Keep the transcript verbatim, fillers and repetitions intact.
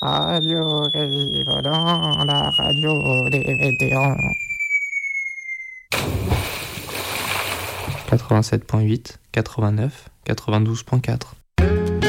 Radio Givaudan, la radio des vétérans. quatre-vingt-sept point huit, quatre-vingt-neuf, quatre-vingt-douze point quatre.